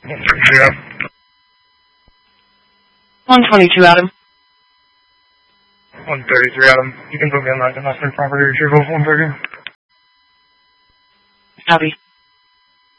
Yeah. 122, Adam. 133, Adam. You can put me on that domestic property retrieval. 1 second. Copy.